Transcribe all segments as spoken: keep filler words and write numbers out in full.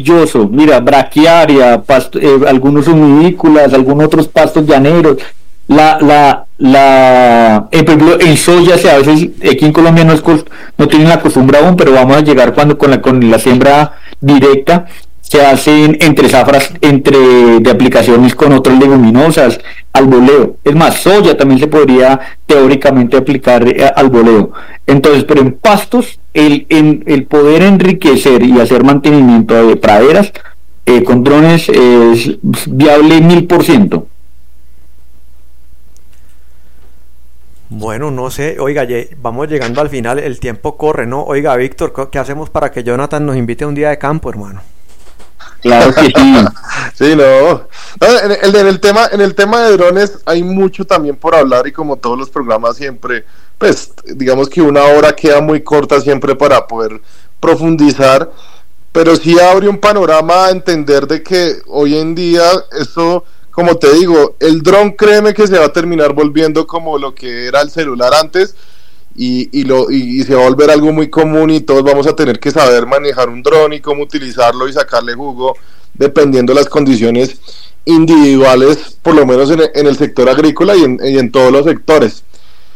maravilloso. Mira, braquiaria, pasto, eh, algunos humidícolas, algunos otros pastos llaneros. La, la, la, eh, por ejemplo, en soya, se a veces aquí en Colombia no, es, no tienen la costumbre aún, pero vamos a llegar cuando con la, con la siembra directa. Se hacen entre zafras, entre de aplicaciones con otras leguminosas, al voleo. Es más, soya también se podría teóricamente aplicar eh, al voleo. Entonces, pero en pastos, el, en, el poder enriquecer y hacer mantenimiento de praderas eh, con drones es viable mil por ciento. Bueno, no sé, oiga, vamos llegando al final, el tiempo corre, ¿no? Oiga, Víctor, ¿qué hacemos para que Jonathan nos invite a un día de campo, hermano? Claro que sí. Sí, no. no en, el, en, el tema, en el tema de drones hay mucho también por hablar y como todos los programas siempre, pues digamos que una hora queda muy corta siempre para poder profundizar, pero sí abre un panorama a entender de que hoy en día esto, como te digo, el dron créeme que se va a terminar volviendo como lo que era el celular antes. Y, y, lo, y, y se va a volver algo muy común y todos vamos a tener que saber manejar un dron y cómo utilizarlo y sacarle jugo dependiendo de las condiciones individuales, por lo menos en, en el sector agrícola y en, y en todos los sectores.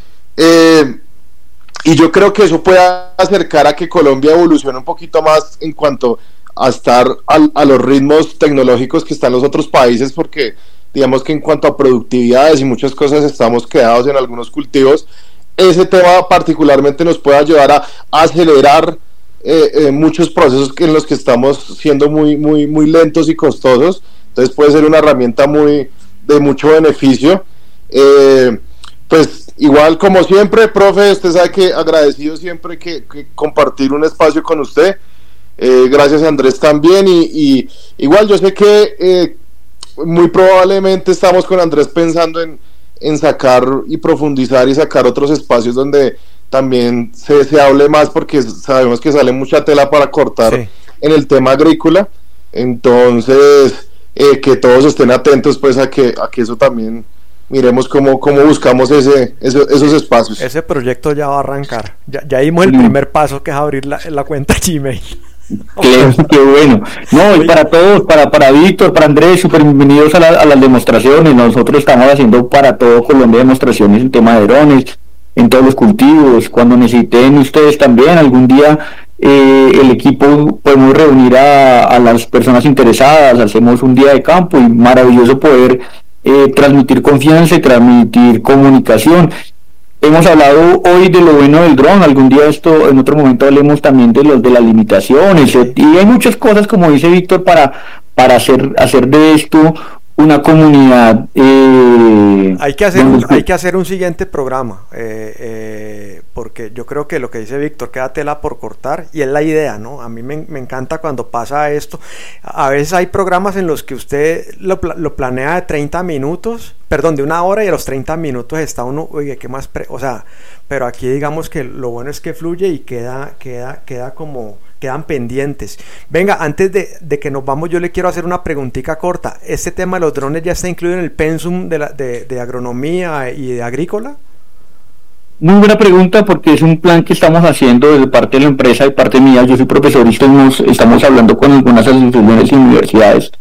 Eh, y yo creo que eso puede acercar a que Colombia evolucione un poquito más en cuanto a estar al, a los ritmos tecnológicos que están los otros países, porque digamos que en cuanto a productividades y muchas cosas estamos quedados en algunos cultivos. Ese tema particularmente nos puede ayudar a, a acelerar eh, eh, muchos procesos en los que estamos siendo muy, muy, muy lentos y costosos. Entonces puede ser una herramienta muy de mucho beneficio. Eh, pues igual como siempre, profe, usted sabe que agradecido siempre que, que compartir un espacio con usted. Eh, gracias a Andrés también y, y igual yo sé que eh, muy probablemente estamos con Andrés pensando en en sacar y profundizar y sacar otros espacios donde también se, se hable más, porque sabemos que sale mucha tela para cortar sí. en el tema agrícola. Entonces eh, que todos estén atentos pues a que, a que eso también miremos cómo, cómo buscamos ese, ese, esos espacios. Ese proyecto ya va a arrancar, ya, ya dimos el primer paso, que es abrir la, la cuenta Gmail. Qué, qué bueno. No, y para todos, para, para Víctor, para Andrés, súper bienvenidos a, la, a las demostraciones. Nosotros estamos haciendo para todo Colombia demostraciones en tema de drones, en todos los cultivos. Cuando necesiten ustedes también, algún día eh, el equipo podemos reunir a, a las personas interesadas, hacemos un día de campo y maravilloso poder eh, transmitir confianza y transmitir comunicación. Hemos hablado hoy de lo bueno del dron, algún día esto, en otro momento hablemos también de los de las limitaciones, y hay muchas cosas, como dice Víctor, para, para hacer, hacer de esto una comunidad. Eh, hay que hacer un, hay que hacer un siguiente programa, eh, eh, porque yo creo que lo que dice Víctor, queda tela por cortar, y es la idea, ¿no? A mí me, me encanta cuando pasa esto. A veces hay programas en los que usted lo, lo planea de treinta minutos, perdón, de una hora, y a los treinta minutos está uno, oye, ¿qué más? Pre-? O sea, pero aquí digamos que lo bueno es que fluye y queda, queda, queda como... quedan pendientes. Venga, antes de, de que nos vamos, yo le quiero hacer una preguntita corta. ¿Este tema de los drones ya está incluido en el pensum de, la, de, de agronomía y de agrícola? Muy buena pregunta, porque es un plan que estamos haciendo desde parte de la empresa y parte mía. Yo soy profesor y estamos, estamos hablando con algunas asociaciones y universidades.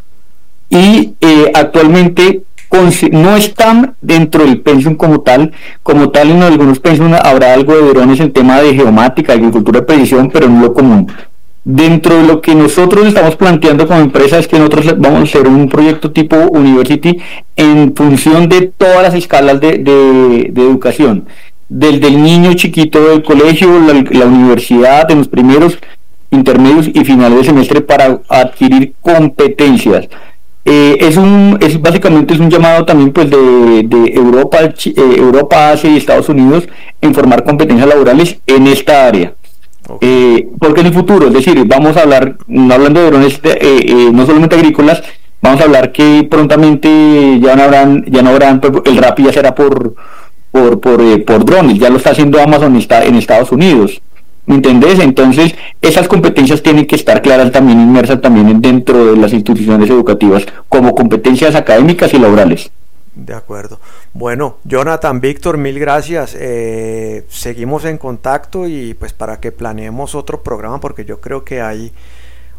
Y eh, actualmente no están dentro del pensum como tal. Como tal, en algunos pensum habrá algo de drones en tema de geomática, agricultura de precisión, pero no lo común. Dentro de lo que nosotros estamos planteando como empresa es que nosotros vamos a hacer un proyecto tipo University en función de todas las escalas de, de, de educación, del del niño chiquito del colegio, la, la universidad, en los primeros, intermedios y finales de semestre, para adquirir competencias. Eh, es un es básicamente es un llamado también pues de, de Europa, eh, Europa, Asia y Estados Unidos en formar competencias laborales en esta área. Okay. Eh, porque en el futuro, es decir, vamos a hablar, no hablando de drones, eh, eh, no solamente agrícolas, vamos a hablar que prontamente ya no habrán, ya no habrán, pues, el Rappi ya será por por por, eh, por drones, ya lo está haciendo Amazon está en Estados Unidos. ¿Me entendés? Entonces, esas competencias tienen que estar claras también, inmersas también dentro de las instituciones educativas, como competencias académicas y laborales. De acuerdo. Bueno, Jonathan, Víctor, mil gracias. Eh, seguimos en contacto y pues para que planeemos otro programa, porque yo creo que hay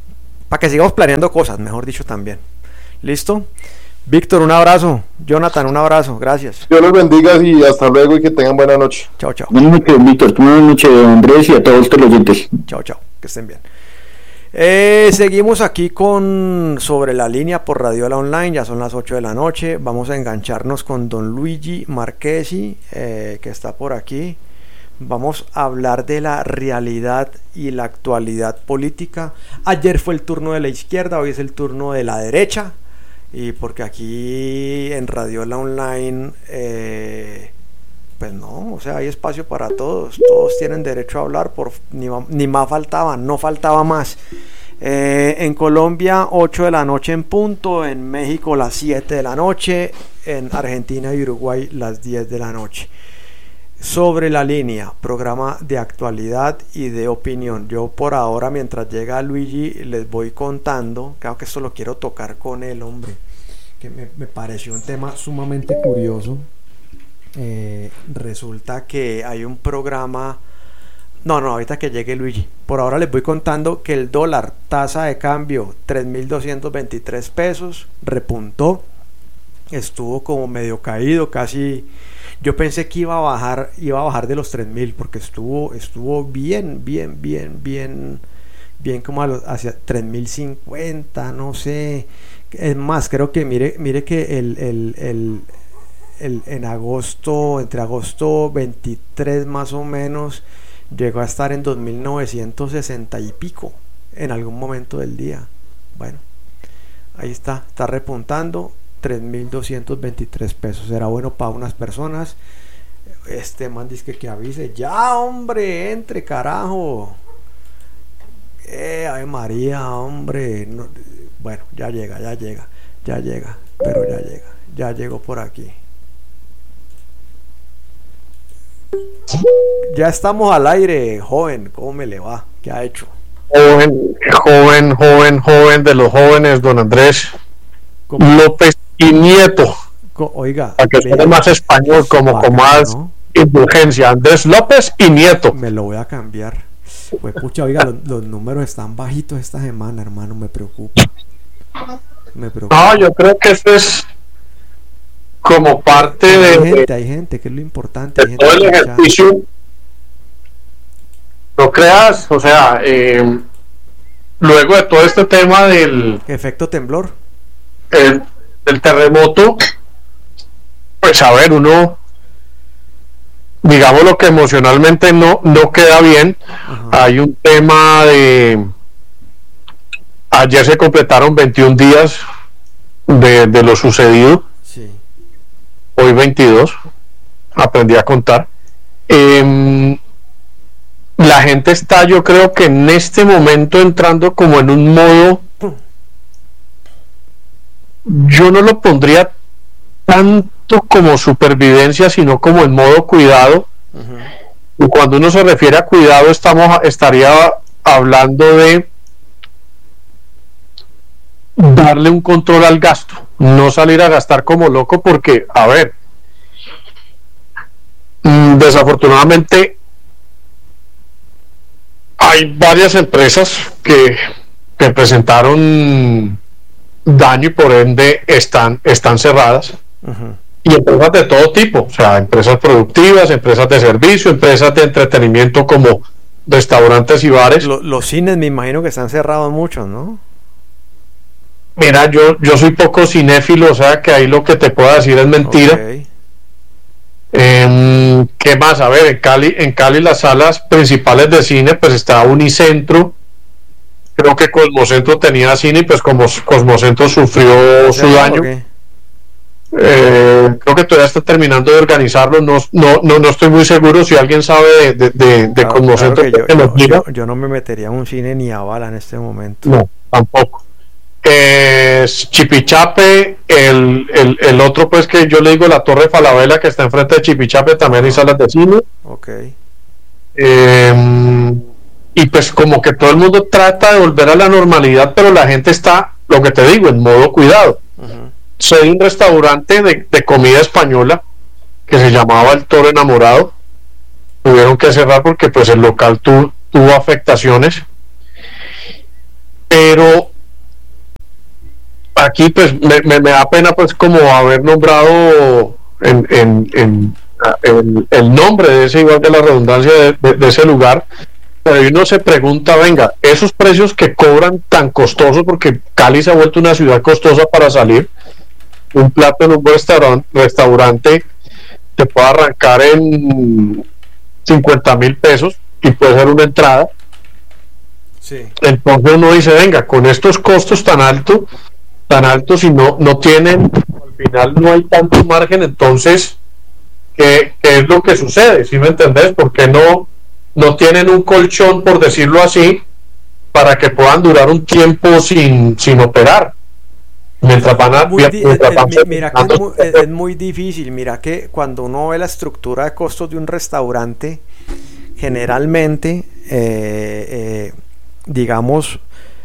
para que sigamos planeando cosas, mejor dicho también. ¿Listo? Víctor, un abrazo. Jonathan, un abrazo. Gracias. Dios los bendiga y hasta luego y que tengan buena noche. Chao, chao. Buenas noches, Víctor. Buenas noches, Andrés, y a todos los oyentes. Chao, chao. Que estén bien. Eh, seguimos aquí con Sobre la Línea por Radiola Online. Ya son las ocho de la noche. Vamos a engancharnos con don Luigi Marchesi, eh, que está por aquí. Vamos a hablar de la realidad y la actualidad política. Ayer fue el turno de la izquierda, hoy es el turno de la derecha. Y porque aquí en Radiola Online, eh, pues no, o sea, hay espacio para todos. Todos tienen derecho a hablar, por ni, ni más faltaba, no faltaba más. Eh, en Colombia, ocho de la noche en punto. En México, las siete de la noche. En Argentina y Uruguay, las diez de la noche. Sobre la Línea, programa de actualidad y de opinión. Yo por ahora, mientras llega Luigi, les voy contando. Creo que esto lo quiero tocar con el hombre, que me, me pareció un tema sumamente curioso. Eh, resulta que hay un programa. No, no, ahorita que llegue Luigi. Por ahora les voy contando que el dólar, tasa de cambio, tres mil doscientos veintitrés pesos, repuntó. Estuvo como medio caído, casi. Yo pensé que iba a bajar, iba a bajar de los tres mil, porque estuvo, estuvo bien, bien, bien, bien, bien como a los, hacia tres mil cincuenta, no sé. Es más, creo que mire, mire que el, el, el, el, en agosto, entre agosto veintitrés más o menos, llegó a estar en dos mil novecientos sesenta y pico en algún momento del día. Bueno, ahí está, está repuntando. tres mil doscientos veintitrés pesos. Será bueno para unas personas. Este man dice que, que avise. Ya, hombre, entre, carajo. Eh, ay, María, hombre. No, bueno, ya llega, ya llega. Ya llega, pero ya llega. Ya llegó por aquí. Ya estamos al aire, joven. ¿Cómo me le va? ¿Qué ha hecho? Joven, joven, joven, joven de los jóvenes, don Andrés López y Nieto. Oiga, para que suene más español, como con más, ¿no?, indulgencia. Andrés López y Nieto. Me lo voy a cambiar. Pues pucha, oiga, los, los números están bajitos esta semana, hermano, me preocupa. Me preocupa. No, yo creo que esto es como parte hay de. Hay gente, hay gente, que es lo importante. De todo el ejercicio. No creas, o sea, eh, luego de todo este tema del efecto temblor. El, del terremoto, pues a ver, uno, digamos lo que emocionalmente no, no queda bien. Ajá. Hay un tema de, ayer se completaron veintiún días de, de lo sucedido. Sí. Hoy veintidós, aprendí a contar. Eh, la gente está, yo creo que en este momento entrando como en un modo, yo no lo pondría tanto como supervivencia, sino como en modo cuidado. Uh-huh. Y cuando uno se refiere a cuidado, estamos estaría hablando de darle un control al gasto, no salir a gastar como loco, porque, a ver, desafortunadamente hay varias empresas que, que presentaron daño y por ende están, están cerradas. Uh-huh. Y empresas de todo tipo, o sea, empresas productivas, empresas de servicio, empresas de entretenimiento como restaurantes y bares. Los, los cines me imagino que están cerrados muchos, ¿no? Mira, yo, yo soy poco cinéfilo, o sea que ahí lo que te puedo decir es mentira. Okay. Eh, ¿Qué más? A ver, en Cali, en Cali las salas principales de cine, pues está Unicentro. Creo que Cosmocentro tenía cine y pues como Cosmocentro sufrió su daño. Okay. Eh, creo que todavía está terminando de organizarlo. No, no, no, no estoy muy seguro. Si alguien sabe de, de, de, de claro, Cosmocentro, claro que yo, yo, yo, yo no me metería en un cine ni a bala en este momento. No, tampoco. Eh, Chipichape, el, el, el otro pues que yo le digo la Torre Falabella, que está enfrente de Chipichape, también hay salas de cine. Okay. Eh, y pues como que todo el mundo trata de volver a la normalidad, pero la gente está, lo que te digo, en modo cuidado. Uh-huh. Soy un restaurante de, de comida española que se llamaba El Toro Enamorado. Tuvieron que cerrar porque pues el local tu, tuvo afectaciones, pero aquí pues me, me, me da pena pues como haber nombrado en, en, en, en el nombre de ese, igual de la redundancia de, de, de ese lugar, pero uno se pregunta, venga, esos precios que cobran tan costosos, porque Cali se ha vuelto una ciudad costosa para salir, un plato en un restaurante, restaurante te puede arrancar en cincuenta mil pesos y puede ser una entrada. Sí. Entonces uno dice, venga, con estos costos tan altos, tan altos y no, no tienen, al final no hay tanto margen, entonces, ¿qué, qué es lo que sucede? ¿Sí me entendés? ¿Por qué no, no tienen un colchón, por decirlo así, para que puedan durar un tiempo sin, sin operar? Mientras van a, muy di- mientras eh, van mi- mira que es cerrando- muy, es- es muy difícil. Mira que cuando uno ve la estructura de costos de un restaurante, generalmente, eh, eh, digamos,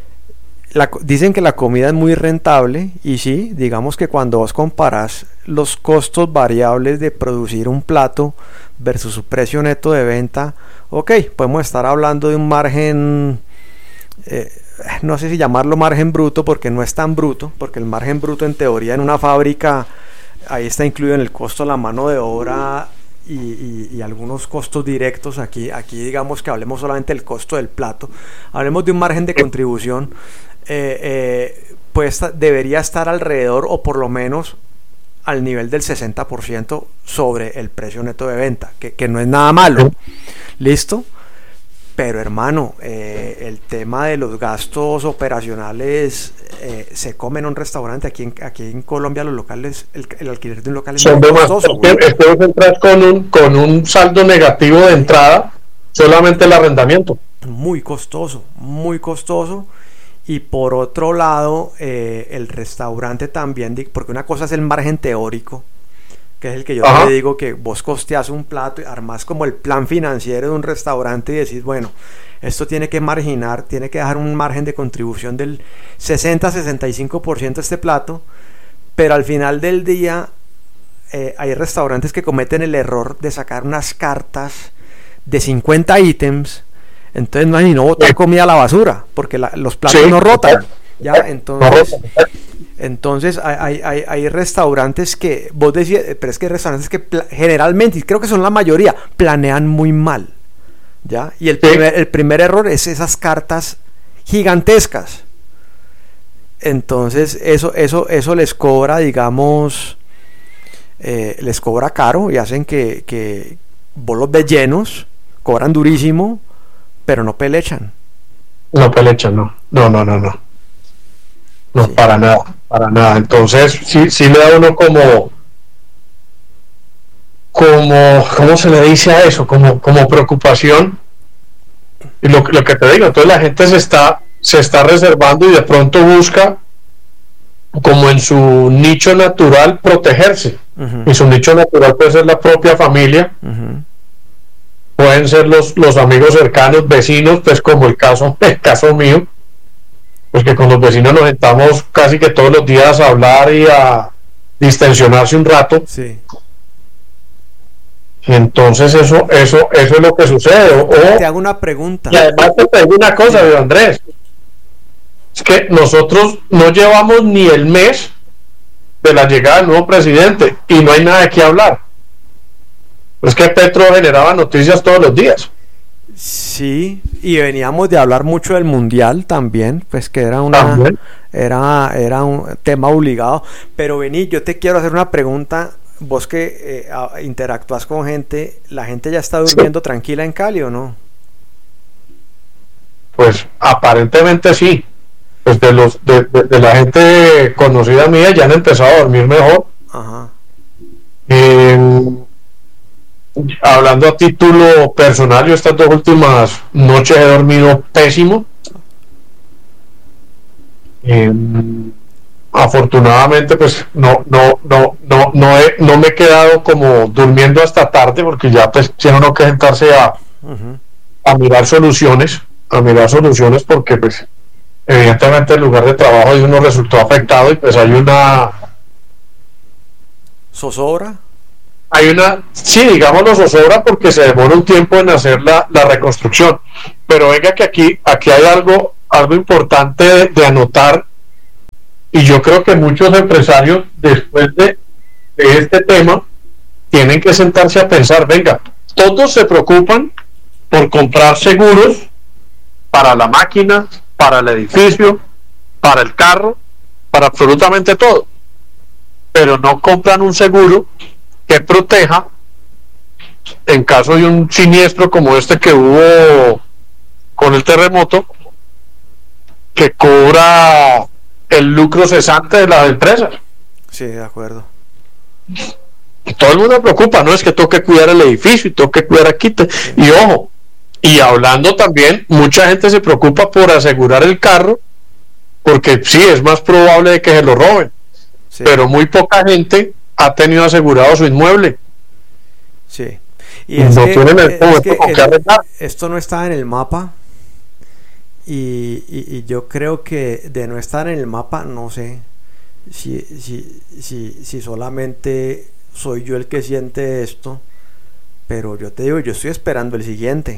la co- dicen que la comida es muy rentable, y sí, digamos que cuando vos comparás los costos variables de producir un plato versus su precio neto de venta, ok, podemos estar hablando de un margen, eh, no sé si llamarlo margen bruto, porque no es tan bruto, porque el margen bruto en teoría en una fábrica, ahí está incluido en el costo la mano de obra y, y, y algunos costos directos. Aquí, aquí digamos que hablemos solamente del costo del plato, hablemos de un margen de contribución, eh, eh, pues debería estar alrededor, o por lo menos al nivel del sesenta por ciento sobre el precio neto de venta, que, que no es nada malo, listo. Pero hermano, eh, el tema de los gastos operacionales, eh, se come en un restaurante. Aquí en, aquí en Colombia los locales, el, el alquiler de un local es son muy demasiado. costoso, güey. Es que vos entras con un, con un saldo negativo de entrada, solamente el arrendamiento. Muy costoso, muy costoso. Y por otro lado, eh, el restaurante también, di- porque una cosa es el margen teórico, que es el que yo Ajá. te digo, que vos costeas un plato y armás como el plan financiero de un restaurante y decís, bueno, esto tiene que marginar, tiene que dejar un margen de contribución del sesenta a sesenta y cinco por ciento este plato, pero al final del día, eh, hay restaurantes que cometen el error de sacar unas cartas de cincuenta ítems. Entonces no hay ni no botar Sí. comida a la basura, porque la- los platos Sí. no rotan, ¿ya? Entonces, No rotan. entonces hay, hay, hay, hay restaurantes que, vos decías, pero es que hay restaurantes que pla- generalmente, y creo que son la mayoría, planean muy mal, ¿ya? Y el, Sí. primer, el primer error es esas cartas gigantescas. Entonces eso, eso, eso les cobra, digamos, eh, les cobra caro, y hacen que, que vos los ves llenos, cobran durísimo, pero no pelechan. No pelechan, no. No, no, no, no. No, Sí. para nada, para nada. Entonces, sí, sí le da uno como, como, ¿cómo se le dice a eso? Como, como preocupación. Y lo, lo que te digo, entonces la gente se está, se está reservando y de pronto busca, como en su nicho natural, protegerse. Uh-huh. Y su nicho natural puede ser la propia familia, Uh-huh. pueden ser los, los amigos cercanos, vecinos, pues como el caso, el caso mío, pues que con los vecinos nos sentamos casi que todos los días a hablar y a distensionarse un rato. Sí. Entonces eso, eso, eso es lo que sucede. O, Te hago una pregunta. y además te digo una cosa, Diego Andrés, es que nosotros no llevamos ni el mes de la llegada del nuevo presidente y no hay nada de qué hablar. Es que Petro generaba noticias todos los días. Sí, y veníamos de hablar mucho del mundial también, pues que era una También. era era un tema obligado. Pero vení, yo te quiero hacer una pregunta. Vos que eh, a- interactúas con gente, ¿la gente ya está durmiendo tranquila en Cali o no? Pues aparentemente sí. Pues de los de, de- de la gente conocida mía ya han empezado a dormir mejor. Ajá. Eh, hablando a título personal, yo estas dos últimas noches he dormido pésimo. Eh, afortunadamente, pues no no no no no, he, no me he quedado como durmiendo hasta tarde, porque ya pues tiene uno que sentarse a, Uh-huh. a mirar soluciones, a mirar soluciones, porque pues evidentemente el lugar de trabajo de uno resultó afectado y pues hay una ¿Zozobra? hay una, sí, digámoslo, zozobra porque se demora un tiempo en hacer la, la reconstrucción, pero venga que aquí aquí hay algo algo importante de, de anotar, y yo creo que muchos empresarios después de, de este tema tienen que sentarse a pensar, venga, todos se preocupan por comprar seguros para la máquina, para el edificio, para el carro, para absolutamente todo, pero no compran un seguro que proteja en caso de un siniestro como este que hubo con el terremoto, que cobra el lucro cesante de las empresas. Sí, de acuerdo. Todo el mundo se preocupa, no es que tengo que cuidar el edificio y tengo que cuidar aquí, y ojo, y hablando también, mucha gente se preocupa por asegurar el carro, porque sí, es más probable de que se lo roben, sí, pero muy poca gente ha tenido asegurado su inmueble. Sí, y es no que, tienen el, es que el, esto no está en el mapa, y, y, y yo creo que de no estar en el mapa, no sé si, si, si, si solamente soy yo el que siente esto, pero yo te digo, yo estoy esperando el siguiente.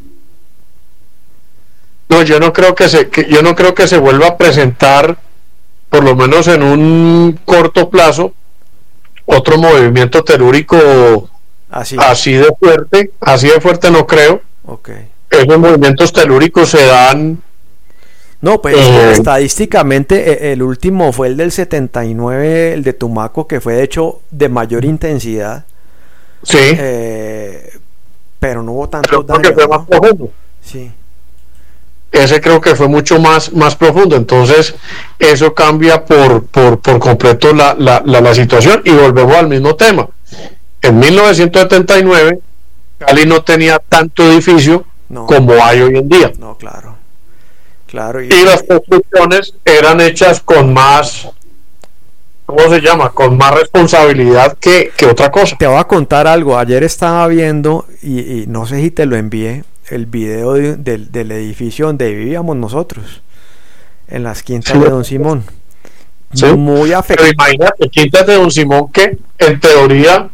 No, yo no creo que se, que, yo no creo que se vuelva a presentar, por lo menos en un corto plazo, otro movimiento telúrico así, así de fuerte, así de fuerte no creo. Okay. Esos movimientos telúricos se dan. No, pues eh, estadísticamente el último fue el del setenta y nueve, el de Tumaco, que fue de hecho de mayor intensidad. Sí. Eh, pero no hubo tanto daño. Porque fue más profundo. Sí. Ese creo que fue mucho más, más profundo, entonces eso cambia por, por, por completo la, la, la, la situación, y volvemos al mismo tema. En mil novecientos setenta y nueve Cali no tenía tanto edificio no, como hay hoy en día. No, claro. Claro, y, y las construcciones eran hechas con más, ¿cómo se llama? Con más responsabilidad que, que otra cosa. Te voy a contar algo. Ayer estaba viendo, y, y no sé si te lo envié, el video de, de, del edificio donde vivíamos nosotros, en las Quintas sí. de Don Simón. Sí. Muy afectado. Pero imagínate, Quintas de Don Simón, que en teoría...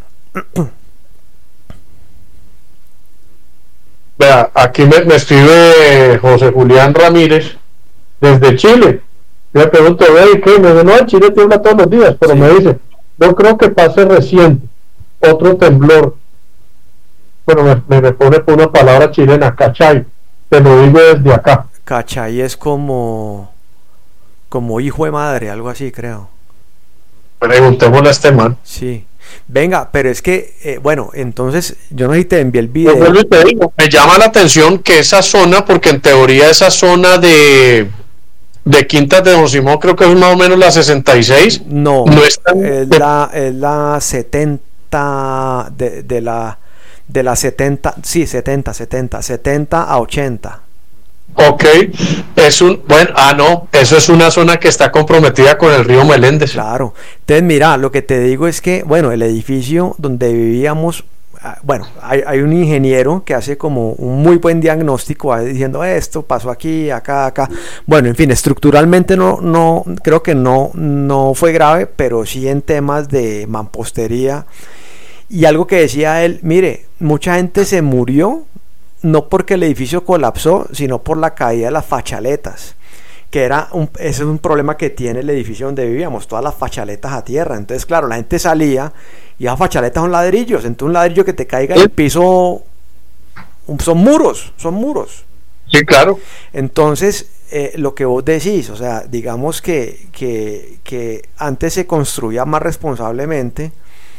Vea, aquí me, me escribe José Julián Ramírez desde Chile. Le pregunto, ¿y qué? Me dice, no, en Chile tiembla todos los días, pero sí. me dice, no creo que pase reciente otro temblor. Bueno, me, me pone por una palabra chilena, cachay, te lo digo desde acá. Cachay es como como hijo de madre, algo así creo. Preguntémosle a este man. Sí. Venga, pero es que, eh, bueno, entonces, yo no sé si te envié el video. Yo te digo, me llama la atención que esa zona, porque en teoría esa zona de de Quintas de Don Simón creo que es más o menos la sesenta y seis. No, no es, tan... es, la, es la setenta, de, de la de la setenta, sí, setenta, setenta, setenta a ochenta. Ok, es un, bueno, ah no, eso es una zona que está comprometida con el río Meléndez. Claro, entonces mira, lo que te digo es que, bueno, el edificio donde vivíamos, bueno, hay, hay un ingeniero que hace como un muy buen diagnóstico diciendo esto pasó aquí, acá, acá. Bueno, en fin, estructuralmente no, no, creo que no, no fue grave, pero sí en temas de mampostería. Y algo que decía él, mire, mucha gente se murió no porque el edificio colapsó, sino por la caída de las fachaletas, que era un, ese es un problema que tiene el edificio donde vivíamos, todas las fachaletas a tierra. Entonces, claro, la gente salía y esas fachaletas son ladrillos, entonces un ladrillo que te caiga en el piso son muros, son muros. Sí, claro. Entonces, eh, lo que vos decís, o sea, digamos que, que, que antes se construía más responsablemente,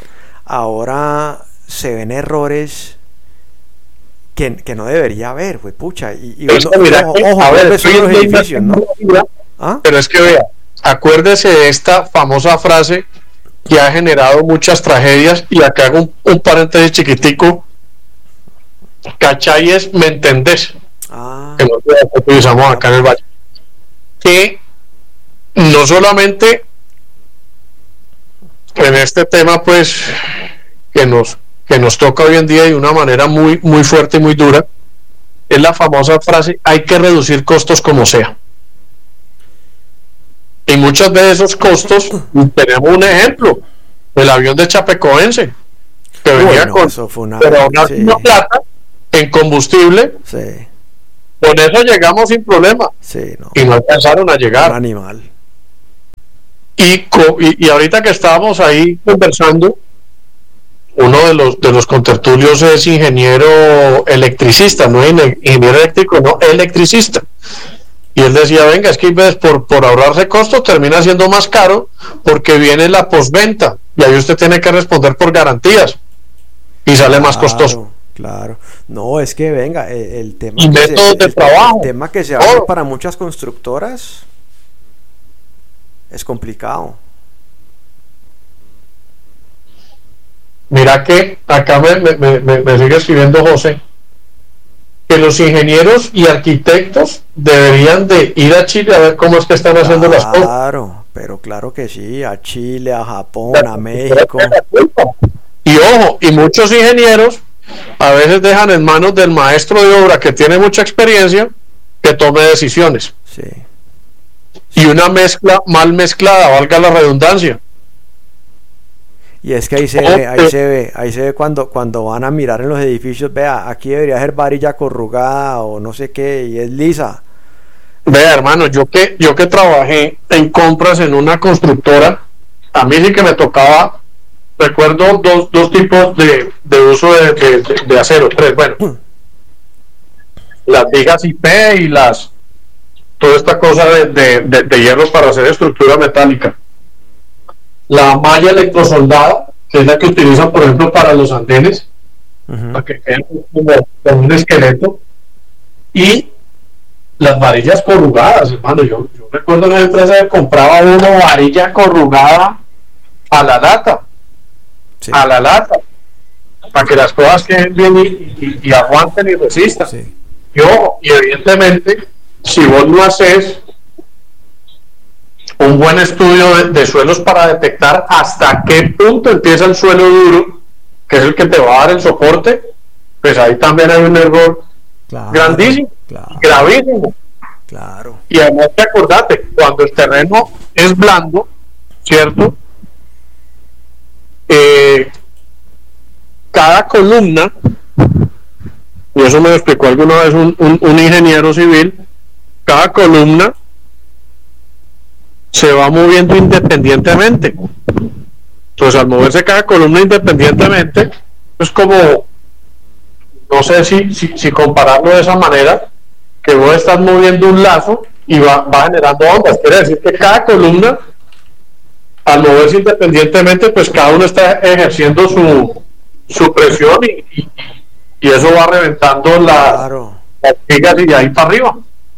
ahora se ven errores que, que no debería haber, pues pucha, y, y es uno, que mira, ojo, ojo, a ver, los edificios, ¿no? ¿Ah? Pero es que vea, acuérdese de esta famosa frase que ha generado muchas tragedias, y acá hago un, un paréntesis chiquitico. ¿Cachai? Es, ¿me entendés? Ah. Que nosotros utilizamos acá en el valle, que no solamente en este tema pues que nos que nos toca hoy en día de una manera muy muy fuerte y muy dura, es la famosa frase: hay que reducir costos como sea. Y muchas veces esos costos, tenemos un ejemplo, el avión de Chapecoense, que venía bueno, con eso fue una, pero una, sí. una plata en combustible, sí. Con eso llegamos sin problema, sí, no. y no alcanzaron a llegar. Un animal. Y, y, y ahorita que estábamos ahí conversando, uno de los de los contertulios es ingeniero electricista, no ingeniero eléctrico, no electricista. Y él decía, venga, es que por, por ahorrarse costos termina siendo más caro porque viene la postventa y ahí usted tiene que responder por garantías y sale claro, más costoso. Claro, no, es que venga, el, el tema y que métodos se, de el, trabajo. El tema que se abre oh. para muchas constructoras es complicado. Mira que acá me, me, me, me sigue escribiendo José que los ingenieros y arquitectos deberían de ir a Chile a ver cómo es que están haciendo claro, las cosas. Claro, pero claro que sí, a Chile, a Japón, a México. Y ojo, y muchos ingenieros a veces dejan en manos del maestro de obra que tiene mucha experiencia que tome decisiones. Sí. Y una mezcla mal mezclada, valga la redundancia. Y es que ahí se ve, ahí se ve, ahí se ve cuando, cuando van a mirar en los edificios, vea, aquí debería ser varilla corrugada o no sé qué, y es lisa. Vea, hermano, yo que, yo que trabajé en compras en una constructora, a mí sí que me tocaba, recuerdo dos, dos tipos de, de uso de, de, de acero, tres, bueno, las vigas I P y las, toda esta cosa de, de, de, de hierro para hacer estructura metálica. La malla electrosoldada, que es la que utilizan, por ejemplo, para los andenes, uh-huh. para que queden como, como un esqueleto, y las varillas corrugadas, hermano. Yo, yo recuerdo en la empresa que compraba una varilla corrugada a la lata, sí. a la lata, para que las cosas queden bien y, y, y aguanten y resistan. Sí. Yo, y evidentemente, si vos no haces un buen estudio de, de suelos para detectar hasta qué punto empieza el suelo duro, que es el que te va a dar el soporte, pues ahí también hay un error claro, grandísimo, claro, gravísimo. Claro. Y además te acordate, cuando el terreno es blando, ¿cierto? Eh, cada columna, y eso me lo explicó alguna vez un, un, un ingeniero civil, cada columna se va moviendo independientemente. Entonces, al moverse cada columna independientemente, es como, no sé si, si, si compararlo de esa manera, que vos estás moviendo un lazo y va, va generando ondas. Quiere decir que cada columna, al moverse independientemente, pues cada uno está ejerciendo su, su presión y, y, y eso va reventando la, claro. las vigas y de ahí para arriba.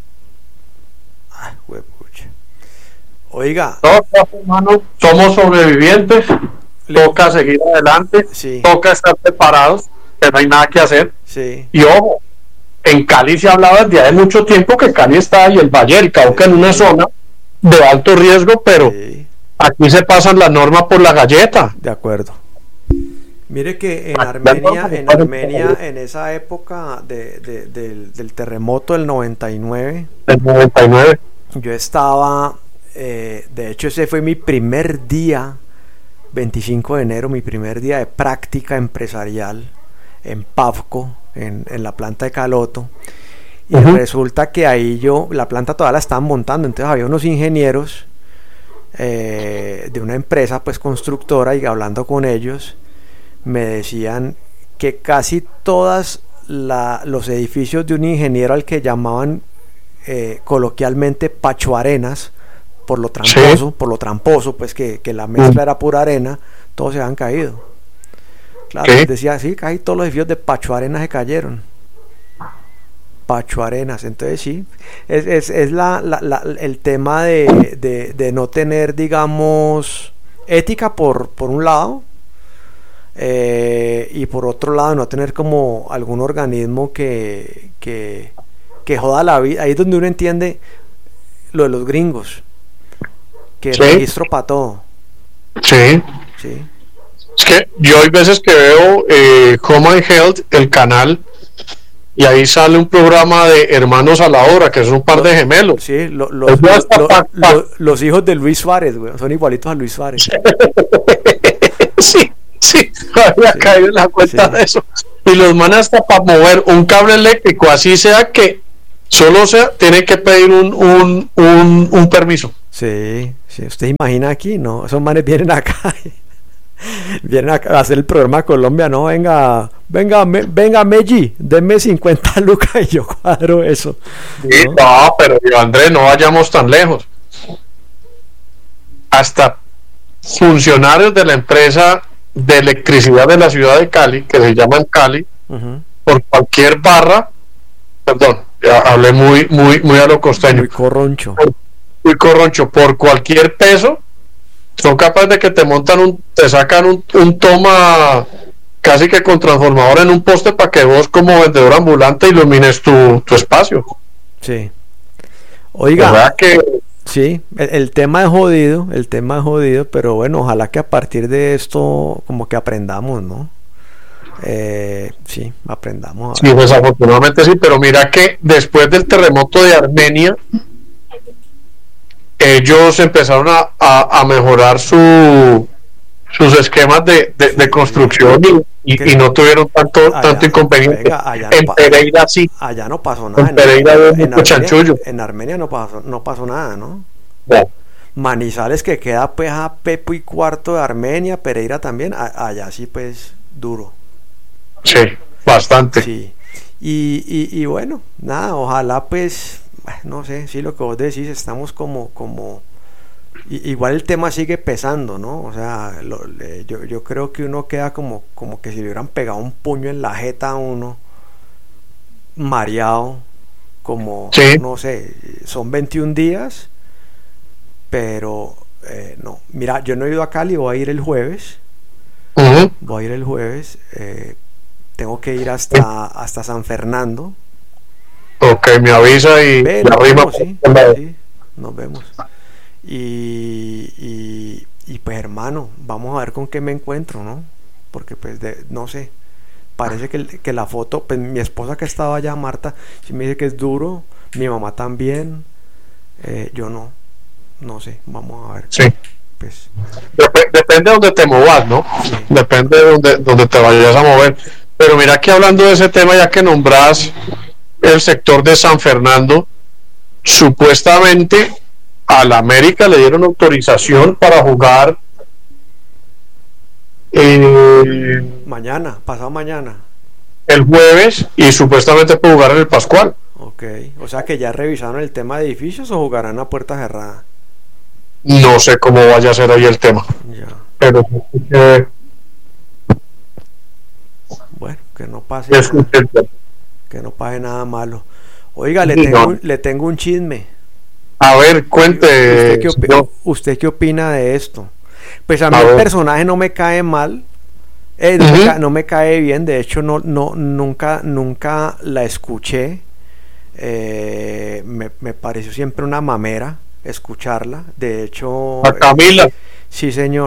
Oiga, no, hermano, somos sobrevivientes, le... toca seguir adelante, sí. toca estar preparados, que no hay nada que hacer. Sí. Y ojo, en Cali se hablaba desde hace mucho tiempo que Cali está y el Valle del Cauca sí. en una zona de alto riesgo, pero sí. aquí se pasan la norma por la galleta. De acuerdo. Mire que en Armenia, en Armenia, en esa época de, de, de, del terremoto del noventa y nueve, el noventa y nueve, yo estaba... Eh, de hecho ese fue mi primer día, veinticinco de enero, mi primer día de práctica empresarial en Pavco, en, en la planta de Caloto, y uh-huh. resulta que ahí yo, la planta todavía la estaban montando, entonces había unos ingenieros eh, de una empresa pues constructora, y hablando con ellos me decían que casi todos los edificios de un ingeniero al que llamaban eh, coloquialmente Pacho Arenas, por lo tramposo, sí. por lo tramposo, pues que, que la mezcla era pura arena, todos se han caído. Claro, ¿qué? Decía así, casi todos los edificios de Pacho Arenas se cayeron. Pacho Arenas, entonces sí, es, es, es la, la, la, el tema de, de, de no tener, digamos, ética por, por un lado, eh, y por otro lado no tener como algún organismo que, que, que joda la vida. Ahí es donde uno entiende lo de los gringos, que sí. el registro para todo. Sí. Sí. Es que yo hay veces que veo eh, Home and Health, el canal, y ahí sale un programa de hermanos a la obra, que son un par de gemelos. Sí, lo, lo, lo, lo, lo, los hijos de Luis Suárez, güey, son igualitos a Luis Suárez. Sí, sí, había sí, caído en la cuenta sí. de eso. Y los manes hasta para mover un cable eléctrico, así sea que solo sea, tiene que pedir un, un, un, un permiso. Sí, sí, usted imagina aquí, ¿no? Esos manes vienen acá, vienen acá a hacer el programa de Colombia, ¿no? Venga, venga, me, venga, Meji, denme cincuenta lucas y yo cuadro eso. Sí, ¿no? No, pero yo, Andrés, no vayamos tan lejos. Hasta funcionarios de la empresa de electricidad de la ciudad de Cali, que se llaman Cali, uh-huh. por cualquier barra, perdón, ya hablé muy, muy, muy a lo costeño. Muy corroncho. Por, muy corroncho, por cualquier peso, son capaces de que te montan un, te sacan un, un toma casi que con transformador en un poste para que vos como vendedor ambulante ilumines tu, tu espacio. Sí. Oiga. ¿Verdad que sí, el, el tema es jodido, el tema es jodido, pero bueno, ojalá que a partir de esto como que aprendamos, ¿no? Eh, sí, aprendamos. Sí, desafortunadamente sí, pero mira que después del terremoto de Armenia, ellos empezaron a, a, a mejorar su, sus esquemas de, de, de construcción y, y, y no tuvieron tanto, allá, tanto inconveniente. Venga, en no Pereira sí. Allá no pasó nada. En Pereira en, en, Armenia, en Armenia no pasó, no pasó nada, ¿no? No. Manizales, que queda pues a Pepo y cuarto de Armenia, Pereira también, a, allá sí pues duro. Sí, bastante. Sí. Y, y, y bueno, nada, ojalá pues, no sé, sí, lo que vos decís, estamos como, como, igual el tema sigue pesando, ¿no? O sea, lo, le, yo, yo creo que uno queda como, como que si le hubieran pegado un puño en la jeta a uno, mareado, como, sí. no sé, son veintiún días, pero eh, no, mira, yo no he ido a Cali, voy a ir el jueves, uh-huh. voy a ir el jueves, eh, tengo que ir hasta, hasta San Fernando. Ok, me avisa y Ve, me arriba. Vemos, sí, sí, nos vemos. Y, y, y pues hermano, vamos a ver con qué me encuentro, ¿no? Porque pues de, no sé, parece que, que la foto, pues mi esposa que estaba allá, Marta, sí me dice que es duro, mi mamá también, eh, yo no, no sé, vamos a ver. Sí. Pues, Dep- depende de donde te movas, ¿no? Sí. Depende de donde, donde te vayas a mover. Pero mira que hablando de ese tema, ya que nombras el sector de San Fernando, supuestamente a la América le dieron autorización para jugar eh, mañana, pasado mañana, el jueves, y supuestamente puede jugar en el Pascual. Ok, o sea que ya revisaron el tema de edificios o jugarán a puerta cerrada. No sé cómo vaya a ser ahí el tema. Ya. Pero eh, bueno, que no pase nada, que no pase nada malo. Oiga, le tengo, no. le tengo un chisme. A ver, cuente. ¿Usted qué, opi- no. ¿Usted qué opina de esto? Pues a mí a el ver. personaje no me cae mal, eh, no, uh-huh. me ca- no me cae bien. De hecho, no, no, nunca, nunca la escuché. Eh, me, me pareció siempre una mamera escucharla. De hecho, a Camila. Eh, sí, señor.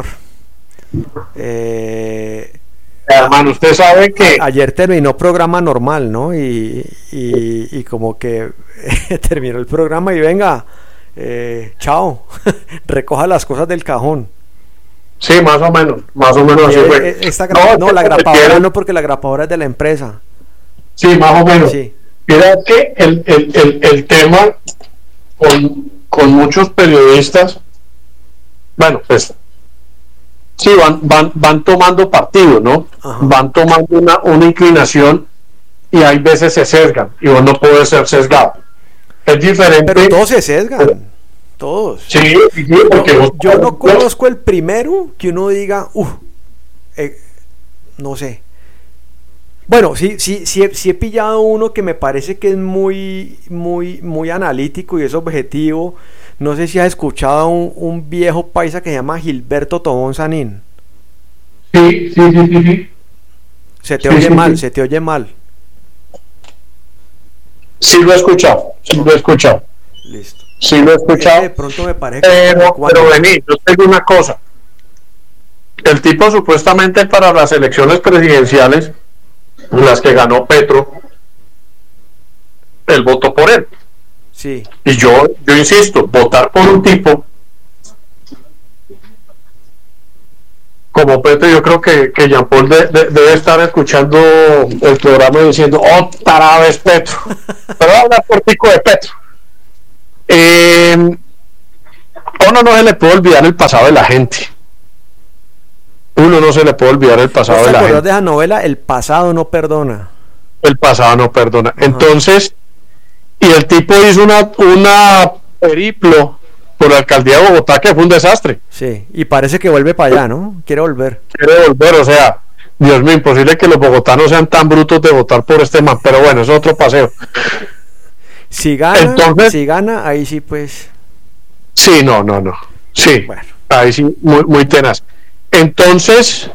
Eh, Hermano, usted sabe que a, ayer terminó programa normal, ¿no? Y, y, y como que terminó el programa y venga, eh, chao, recoja las cosas del cajón. Sí, más o menos, más o menos así fue. Esta gra- no, no, la grapadora no, porque la grapadora es de la empresa. Sí, más o menos. Sí. Mira que el, el, el, el tema con, con muchos periodistas, bueno, pues sí, van, van, van tomando partido, ¿no? Ajá. Van tomando una, una inclinación y hay veces se sesgan y vos no puedes ser sesgado. Es diferente. Pero todos se sesgan, todos. Sí, sí, porque yo, vos, yo no conozco el primero que uno diga, uff, eh, no sé. Bueno, sí, sí, sí, sí he pillado uno que me parece que es muy, muy, muy analítico y es objetivo. No sé si has escuchado a un, un viejo paisa que se llama Gilberto Tobón Sanín. Sí, sí, sí, sí, sí. Se te sí, oye sí, mal, sí. se te oye mal. Sí lo he escuchado, sí lo he escuchado. Listo. Sí lo he escuchado. De pronto me parece que pero, pero vení, yo tengo una cosa. El tipo supuestamente para las elecciones presidenciales, las que ganó Petro, él votó por él. Sí. Y yo, yo insisto, votar por un tipo como Petro, yo creo que, que Jean Paul de, de, debe estar escuchando el programa y diciendo, otra vez Petro. Pero habla por pico de Petro. Eh, a uno no se le puede olvidar el pasado de la gente. Uno no se le puede olvidar el pasado de la gente. de esa novela, El pasado no perdona. El pasado no perdona. Ajá. Entonces, y el tipo hizo una, una periplo por la alcaldía de Bogotá que fue un desastre. Sí, y parece que vuelve para allá, ¿no? Quiere volver. Quiere volver, o sea, Dios mío, imposible que los bogotanos sean tan brutos de votar por este man, pero bueno, es otro paseo. Si gana, Entonces, si gana, ahí sí pues... Sí, no, no, no. Sí, bueno. Ahí sí, muy, muy tenaz. Entonces,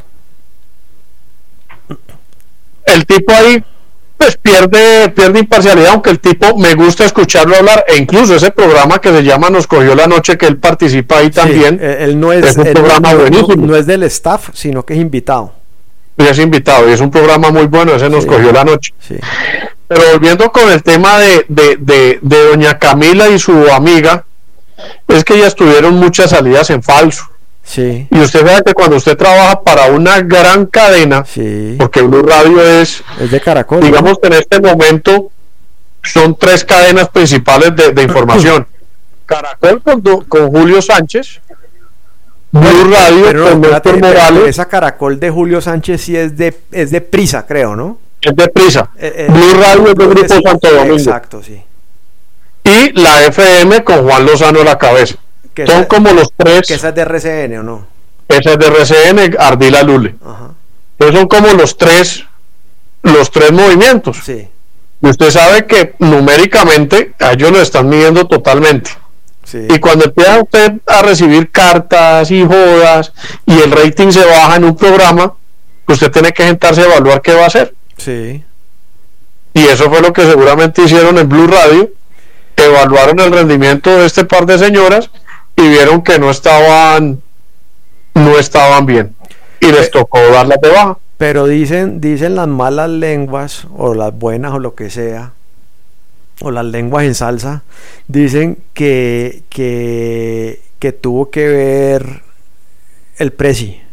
el tipo ahí pues pierde, pierde imparcialidad, aunque el tipo me gusta escucharlo hablar, e incluso ese programa que se llama Nos Cogió la Noche, que él participa ahí también, sí, él no es, es un él programa no, buenísimo. No es del staff, sino que es invitado. Y es invitado, y es un programa muy bueno, ese Nos sí, Cogió la Noche. Sí. Pero volviendo con el tema de, de, de, de doña Camila y su amiga, es que ellas tuvieron muchas salidas en falso. Sí. Y usted sabe que cuando usted trabaja para una gran cadena, sí, porque Blue Radio es, es de Caracol, digamos, ¿no? que en este momento son tres cadenas principales de, de información. Caracol con, con Julio Sánchez, Blue Radio pero, con no, Néstor espérate, Morales. Esa Caracol de Julio Sánchez sí es de, es de Prisa, creo, ¿no? Es de Prisa. Eh, eh, Blue Radio es de Grupo es, Santo Domingo. Exacto, sí. Y la F M con Juan Lozano a la cabeza. Que son esa, como los tres. Que esa es de R C N, ¿o no? Esa es de R C N, Ardila Lule. Ajá. Entonces son como los tres, los tres movimientos. Sí. Y usted sabe que numéricamente a ellos lo están midiendo totalmente. Sí. Y cuando empieza usted a recibir cartas y jodas y el rating se baja en un programa, usted tiene que sentarse a evaluar qué va a hacer. Sí. Y eso fue lo que seguramente hicieron en Blue Radio. Evaluaron el rendimiento de este par de señoras y vieron que no estaban no estaban bien y les tocó darlas de baja. Pero dicen dicen las malas lenguas o las buenas o lo que sea, o las lenguas en salsa, dicen que que, que tuvo que ver el Prezi.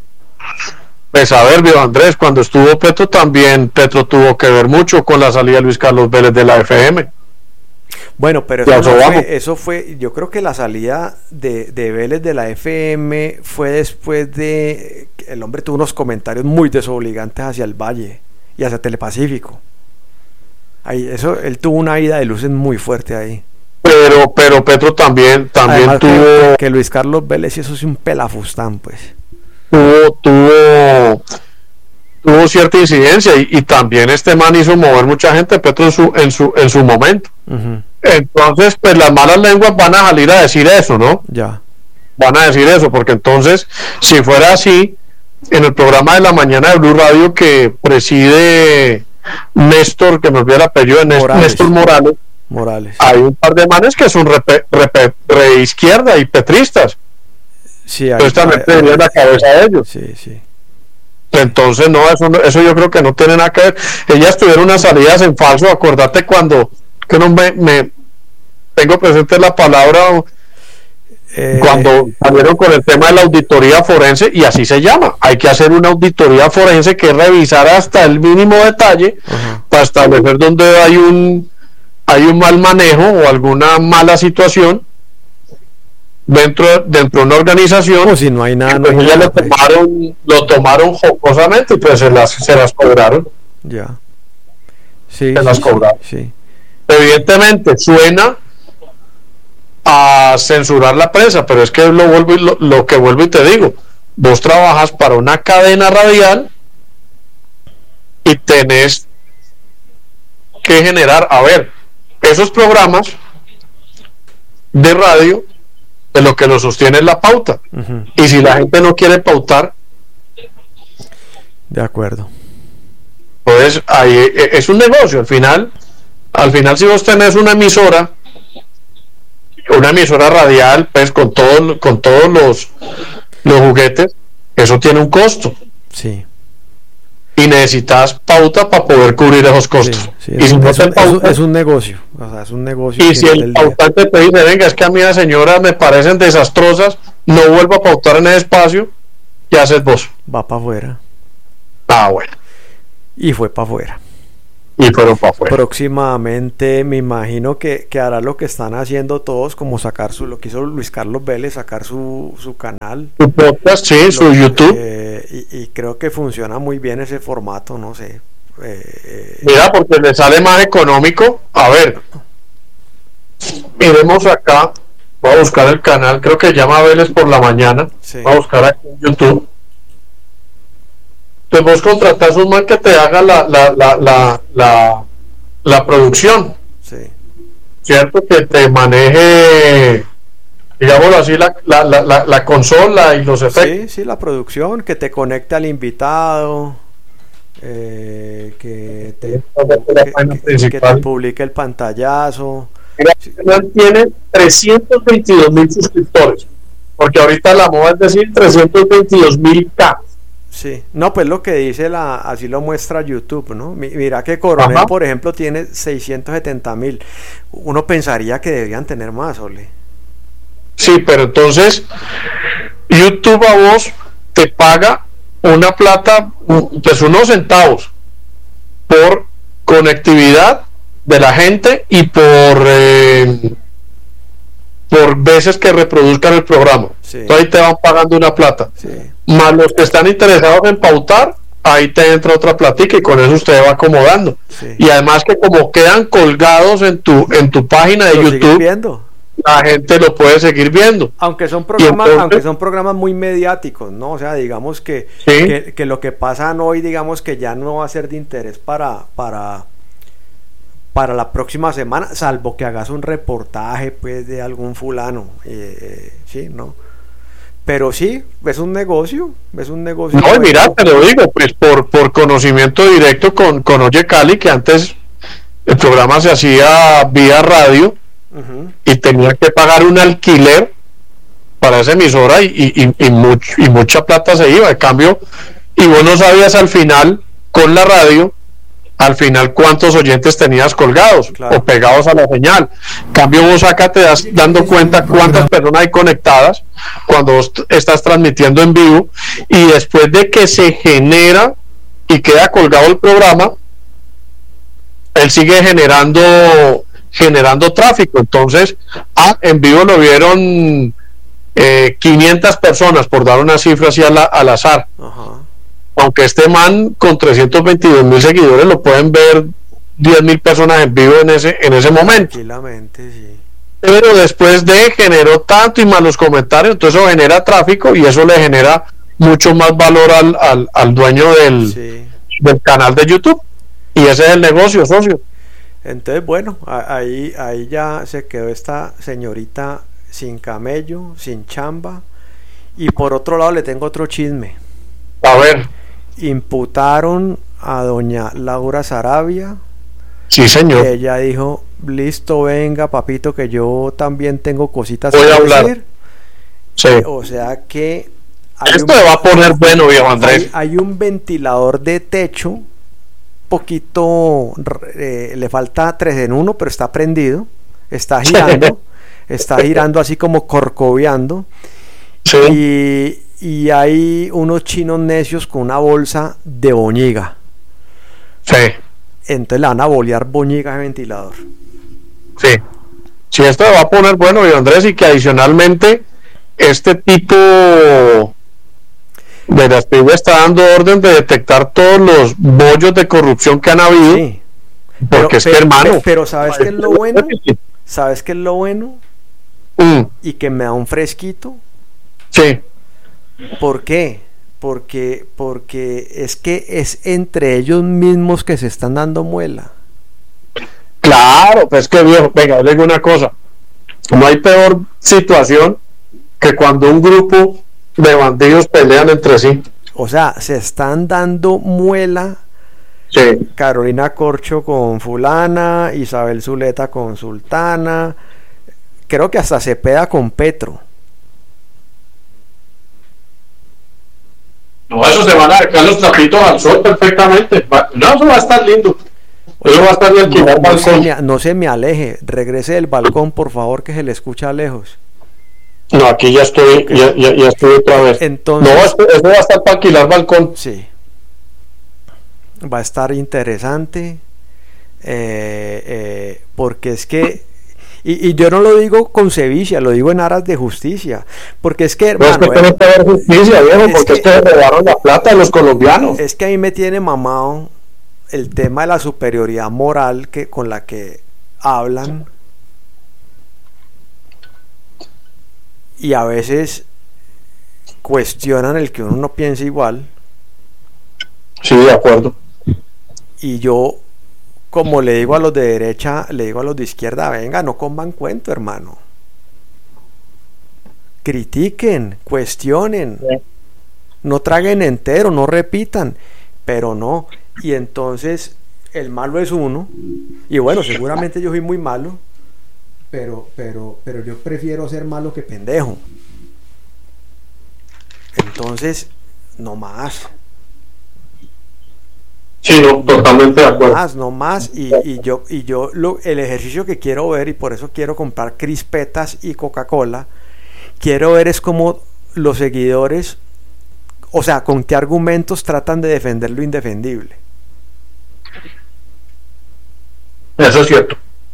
Pues a ver, viejo Andrés, cuando estuvo Petro también Petro tuvo que ver mucho con la salida de Luis Carlos Vélez de la F M. Bueno, pero eso, no fue, eso fue, yo creo que la salida de, de Vélez de la F M fue después de, el hombre tuvo unos comentarios muy desobligantes hacia el Valle y hacia Telepacífico. Ahí, eso, él tuvo una ida de luces muy fuerte ahí. Pero, pero Petro también, también Además, tuvo que, que Luis Carlos Vélez y eso es un pelafustán, pues. Tuvo, tuvo, tuvo cierta incidencia y, y también este man hizo mover mucha gente, Petro en su, en su, en su momento. Uh-huh. Entonces, pues las malas lenguas van a salir a decir eso, ¿no? Ya. Van a decir eso, porque entonces, si fuera así, en el programa de la mañana de Blue Radio que preside Néstor, que me olvidé el apellido de Néstor Morales, Néstor Morales, Morales, hay un par de manes que son re, re, re, re izquierda y petristas. Sí, hay, entonces también hay, tendrían la cabeza de ellos. Sí, sí. Entonces, no, eso, eso yo creo que no tiene nada que ver. Ellas tuvieron unas salidas en falso, acordate cuando que no me, me tengo presente la palabra eh, cuando salieron con el tema de la auditoría forense, y así se llama, hay que hacer una auditoría forense que es revisar hasta el mínimo detalle uh-huh. para establecer dónde hay un hay un mal manejo o alguna mala situación dentro dentro de una organización. O si no hay nada, pues no hay ellas nada, lo tomaron lo tomaron jocosamente y pues se las se las cobraron. Ya. Sí, se sí, las cobraron. Sí, sí. Evidentemente suena a censurar la prensa, pero es que lo vuelvo y lo, lo que vuelvo y te digo, vos trabajas para una cadena radial y tenés que generar, a ver, esos programas de radio, de lo que lo sostiene es la pauta. Uh-huh. Y si la gente no quiere pautar, de acuerdo, pues ahí es un negocio. Al final al final si vos tenés una emisora una emisora radial, pues con todo, con todos los los juguetes, eso tiene un costo. Sí. Y necesitas pauta para poder cubrir esos costos. Sí, sí, y es, si un, no es, te un, pauta, es un negocio, o sea, es un negocio. Y si el pautante te dice, venga, es que a mí las señoras me parecen desastrosas, no vuelvo a pautar en ese espacio, ¿qué haces vos? Va para afuera. Ah, bueno. Y fue para afuera. y fueron para afuera. Próximamente me imagino que, que hará lo que están haciendo todos, como sacar su, lo que hizo Luis Carlos Vélez, sacar su, su canal. Su podcast, sí, lo, su YouTube. Eh, y, y creo que funciona muy bien ese formato, no sé. Eh, Mira, porque le sale más económico. A ver, miremos acá. Voy a buscar el canal, creo que llama Vélez por la mañana. Sí. Voy a buscar aquí en YouTube. Pues vos contratás un man que te haga la, la, la, la, la, la producción. Sí. ¿Cierto? Que te maneje, digámoslo así, la, la, la, la consola y los efectos. Sí, sí, la producción, que te conecte al invitado, eh, que, te, que, que, que te publique el pantallazo. Mira, el canal tiene trescientos veintidós mil suscriptores, porque ahorita la moda es decir trescientos veintidós mil K. Sí, no, pues lo que dice la, así lo muestra YouTube, ¿no? Mira que Coronel, ajá, por ejemplo, tiene seiscientos setenta mil. Uno pensaría que deberían tener más, Ole. Sí, pero entonces YouTube a vos te paga una plata, pues unos centavos por conectividad de la gente y por eh, por veces que reproduzcan el programa. Sí. Entonces ahí te van pagando una plata. Sí. Más los que están interesados en pautar, ahí te entra otra platica y con eso usted va acomodando. Sí. Y además que como quedan colgados en tu en tu página de ¿lo YouTube, viendo? La gente lo puede seguir viendo. Aunque son programas, entonces, aunque son programas muy mediáticos, ¿no? O sea, digamos que, ¿sí? que, que lo que pasan hoy, digamos que ya no va a ser de interés para para para la próxima semana, salvo que hagas un reportaje pues de algún fulano, eh, sí, ¿no? Pero sí, es un negocio, es un negocio. No, mira, te lo digo, pues por, por conocimiento directo con, con Oye Cali, que antes el programa se hacía vía radio, uh-huh, y tenía que pagar un alquiler para esa emisora y, y, y, y, much, y mucha plata se iba, de cambio, y vos no sabías al final, con la radio, al final cuántos oyentes tenías colgados, claro, o pegados a la señal. En cambio vos acá te das dando cuenta cuántas personas hay conectadas cuando vos estás transmitiendo en vivo, y después de que se genera y queda colgado el programa, él sigue generando generando tráfico. Entonces, ah, en vivo lo vieron eh, quinientas personas, por dar una cifra así al, al azar. Uh-huh. Aunque este man con trescientos veintidós mil seguidores lo pueden ver diez mil personas en vivo en ese en ese momento. Tranquilamente, sí. Pero después de generó tanto y más los comentarios, entonces eso genera tráfico y eso le genera mucho más valor al, al, al dueño del, sí, del canal de YouTube. Y ese es el negocio, socio. Entonces, bueno, ahí, ahí ya se quedó esta señorita sin camello, sin chamba. Y por otro lado le tengo otro chisme. A ver. Imputaron a doña Laura Sarabia. Sí, señor. Ella dijo, listo, venga, papito, que yo también tengo cositas Voy que a hablar. decir. Sí. O sea que... Hay Esto un, va a poner bueno, viejo Andrés. Hay, hay un ventilador de techo, poquito, eh, le falta tres en uno, pero está prendido, está girando, está girando así como corcoveando. Sí. Y, y hay unos chinos necios con una bolsa de boñiga. Sí. Entonces le van a bolear boñiga de ventilador. Sí. Sí, esto va a poner bueno, viejo Andrés, y que adicionalmente este tipo de las P I B está dando orden de detectar todos los bollos de corrupción que han habido. Sí. Porque pero, es pero, que, hermano, pero, pero ¿sabes qué es lo bueno? ¿Sabes qué es lo bueno? Mm. Y que me da un fresquito. Sí. ¿Por qué? Porque, porque es que es entre ellos mismos que se están dando muela. Claro, pues que viejo, venga, le digo una cosa. No hay peor situación que cuando un grupo de bandidos pelean entre sí. O sea, se están dando muela. Sí. Carolina Corcho con fulana, Isabel Zuleta con sultana, creo que hasta Cepeda con Petro. No, eso se van a dejar los trapitos al sol perfectamente. No, eso va a estar lindo. Eso va a estar bien. No, no, se me, no se me aleje, regrese del balcón, por favor, que se le escucha lejos. No, aquí ya estoy, okay. ya, ya, ya estoy otra vez. Entonces, no, esto, esto va a estar para alquilar balcón. Sí. Va a estar interesante. eh, eh, porque es que y, y yo no lo digo con cevicia, lo digo en aras de justicia, porque es que hermano, no, es que tiene que haber justicia, viejo, es porque que, ustedes robaron la plata de los colombianos. Es que a mí me tiene mamado el tema de la superioridad moral que con la que hablan, y a veces cuestionan el que uno no piense igual. Sí, de acuerdo. Y yo, como le digo a los de derecha, le digo a los de izquierda, venga, no coman cuento, hermano. Critiquen, cuestionen, sí. No traguen entero, no repitan, pero no. Y entonces el malo es uno. Y bueno, seguramente yo soy muy malo, pero, pero, pero yo prefiero ser malo que pendejo. Entonces, no más. Sí, no, totalmente de acuerdo. Más, no más. Y, y yo, y yo lo, el ejercicio que quiero ver, y por eso quiero comprar crispetas y Coca-Cola, quiero ver es cómo los seguidores, o sea, con qué argumentos tratan de defender lo indefendible. Eso es cierto.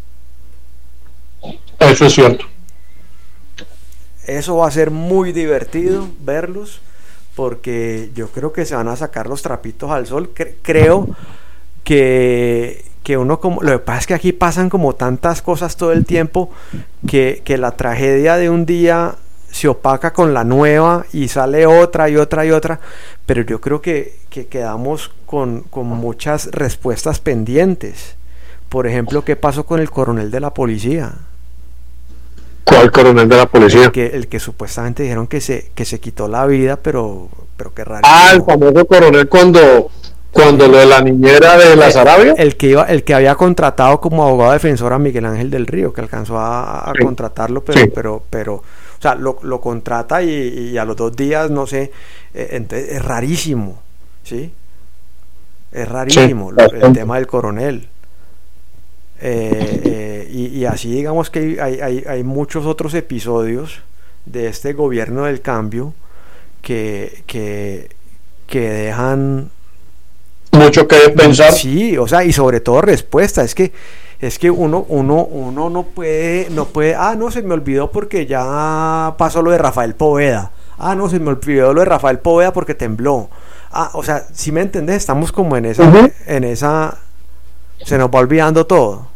Eso es cierto. Eso va a ser muy divertido verlos, porque yo creo que se van a sacar los trapitos al sol. Cre- creo que, que uno como... Lo que pasa es que aquí pasan como tantas cosas todo el tiempo que, que la tragedia de un día se opaca con la nueva y sale otra y otra y otra, pero yo creo que, que quedamos con, con muchas respuestas pendientes. Por ejemplo, ¿qué pasó con el coronel de la policía? ¿Cuál coronel de la policía? El que, el que supuestamente dijeron que se, que se quitó la vida, pero, pero qué raro. Ah, el famoso coronel cuando, cuando lo de la niñera de la Sarabia. El, el que iba, el que había contratado como abogado defensor a Miguel Ángel del Río, que alcanzó a, a sí. contratarlo, pero, sí. pero, pero, o sea, lo, lo contrata y, y a los dos días, no sé, eh, entonces es rarísimo, ¿sí? Es rarísimo sí, lo, el tema del coronel. Eh, eh, y, y así digamos que hay, hay, hay muchos otros episodios de este gobierno del cambio que, que, que dejan mucho que pensar. Sí, o sea, y sobre todo respuesta. Es que es que uno uno uno no puede no puede ah no se me olvidó porque ya pasó lo de Rafael Poveda. Ah no se me olvidó lo de Rafael Poveda porque tembló. Ah, o sea, si me entendés, estamos como en esa uh-huh. en esa se nos va olvidando todo.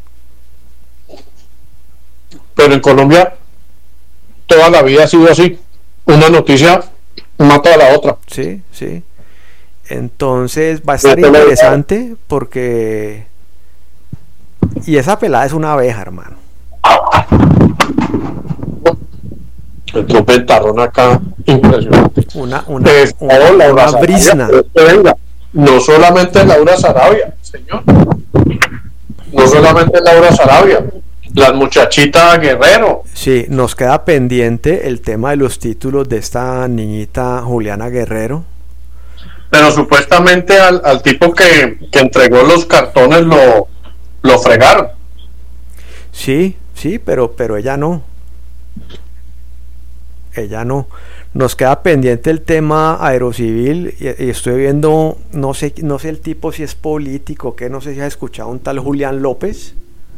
Pero en Colombia toda la vida ha sido así. Una noticia mata a la otra. Sí, sí. Entonces va a estar interesante porque... Y esa pelada es una abeja, hermano. El tropetarrón acá, impresionante. Una, una, pues, una, no, una, una brisna. Venga, no solamente Laura Sarabia, señor. No solamente Laura Sarabia. Las muchachitas Guerrero. Sí, nos queda pendiente el tema de los títulos de esta niñita Juliana Guerrero. Pero supuestamente al, al tipo que, que entregó los cartones lo, lo fregaron. Sí, sí, pero, pero ella no. Ella no. Nos queda pendiente el tema aerocivil y, y estoy viendo, no sé, no sé el tipo si es político, que no sé si has escuchado un tal Julián López,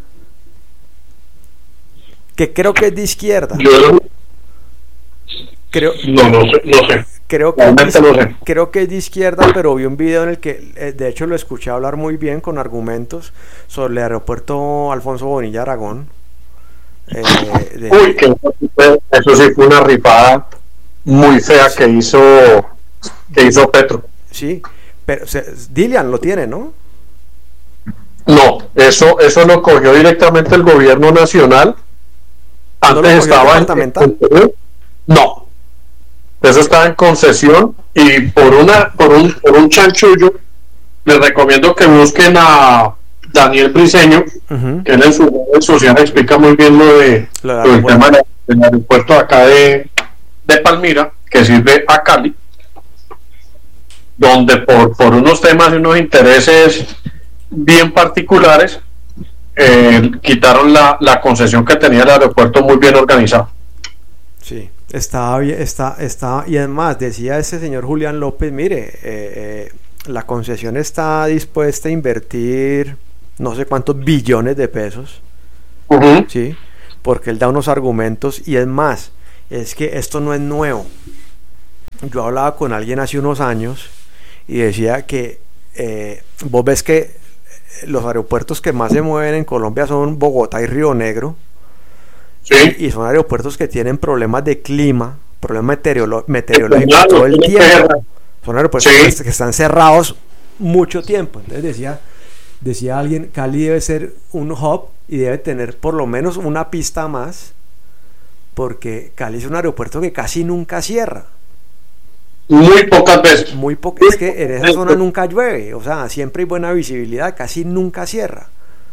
que creo que es de izquierda. Yo creo, no, no sé, no sé. Creo que, es de, no sé. creo que es de izquierda, pero vi un video en el que, de hecho, lo escuché hablar muy bien con argumentos sobre el aeropuerto Alfonso Bonilla Aragón. Eh, de, Uy, que eso sí fue una ripada muy fea sí. que hizo que hizo Petro. Sí, pero se, Dilian lo tiene, ¿no? No, eso eso lo cogió directamente el gobierno nacional. Antes estaba en, en no, eso estaba en concesión y por una por un por un chanchullo les recomiendo que busquen a Daniel Briceño, uh-huh. que él en su red social explica muy bien lo de lo del tema del, del aeropuerto acá de, de Palmira, que sirve a Cali, donde por, por unos temas y unos intereses bien particulares eh, quitaron la, la concesión que tenía el aeropuerto muy bien organizado. Sí, estaba bien, está, está, y además decía ese señor Julián López, mire, eh, eh, la concesión está dispuesta a invertir no sé cuántos billones de pesos, uh-huh. ¿sí? Porque él da unos argumentos, y es más, es que esto no es nuevo. Yo hablaba con alguien hace unos años y decía que eh, vos ves que los aeropuertos que más se mueven en Colombia son Bogotá y Río Negro, sí. y son aeropuertos que tienen problemas de clima, problemas meteorolo- meteorológicos todo el tiempo. Son aeropuertos sí. que, que están cerrados mucho tiempo. Entonces decía, decía alguien, Cali debe ser un hub y debe tener por lo menos una pista más, porque Cali es un aeropuerto que casi nunca cierra. Muy pocas veces. Muy pocas. Es que en esa zona nunca llueve, o sea, siempre hay buena visibilidad, casi nunca cierra.